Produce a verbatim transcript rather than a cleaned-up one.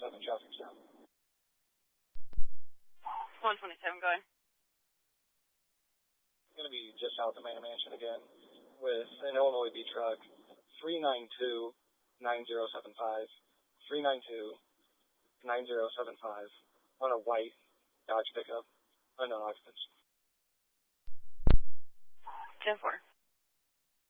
twenty-seven traffic stop. one twenty-seven, go ahead. Going to be just south of Manor Mansion again with an Illinois B truck, three nine two nine zero seven five, three nine two nine zero seven five on a white Dodge pickup, unknown occupants. ten four.